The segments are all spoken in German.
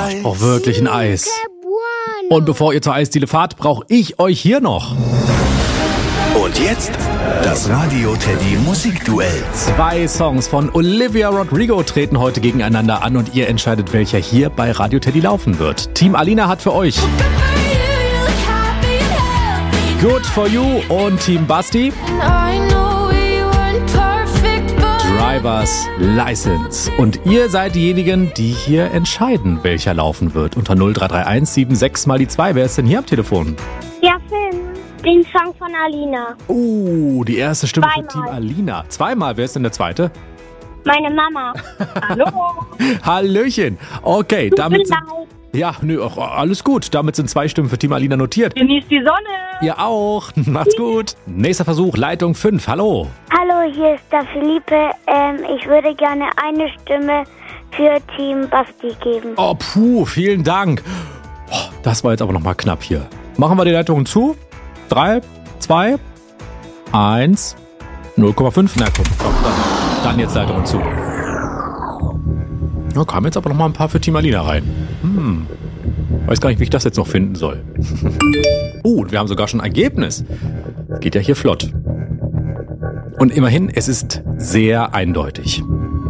Ich brauche wirklich ein Eis. Und bevor ihr zur Eisdiele fahrt, brauche ich euch hier noch. Und jetzt das Radio Teddy Musikduell. 2 Songs von Olivia Rodrigo treten heute gegeneinander an und ihr entscheidet, welcher hier bei Radio Teddy laufen wird. Team Alina hat für euch Good For You und Team Basti Driver's License. Und ihr seid diejenigen, die hier entscheiden, welcher laufen wird. Unter 0331 76 mal die 2. Wer ist denn hier am Telefon? Ja, Finn. Den Song von Alina. Die erste Stimme Zweimal. für Team Alina. 2-mal. Wer ist denn der zweite? Meine Mama. Hallo. Hallöchen. Okay, Tut damit mir sind... leid. Ja, alles gut. Damit sind 2 Stimmen für Team Alina notiert. Genießt die Sonne. Ihr auch. Macht's gut. Nächster Versuch, Leitung 5. Hallo. Hallo, hier ist der Philippe. Ich würde gerne eine Stimme für Team Basti geben. Oh, vielen Dank. Oh, das war jetzt aber nochmal knapp hier. Machen wir die Leitungen zu. 3, 2, 1, 0,5. Na komm, dann jetzt Leitungen zu. Da kamen jetzt aber noch mal ein paar für Team Alina rein. Weiß gar nicht, wie ich das jetzt noch finden soll. Und wir haben sogar schon ein Ergebnis. Geht ja hier flott. Und immerhin, es ist sehr eindeutig.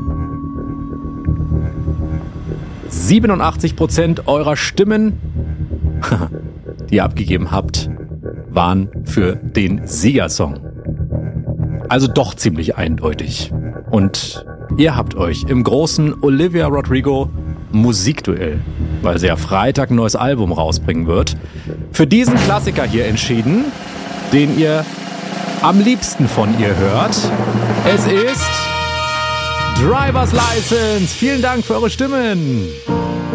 87% eurer Stimmen, die ihr abgegeben habt, waren für den Siegersong. Also doch ziemlich eindeutig. Und ihr habt euch im großen Olivia Rodrigo Musikduell, weil sie ja Freitag ein neues Album rausbringen wird, für diesen Klassiker hier entschieden, den ihr am liebsten von ihr hört. Es ist Driver's License. Vielen Dank für eure Stimmen.